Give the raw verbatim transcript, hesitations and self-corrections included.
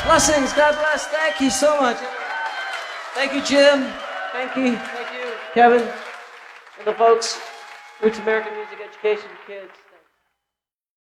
Blessings. God bless. Thank you so much. Thank you, Jim. Thank you. Thank you, Kevin. And the folks. Roots American Music Education Kids.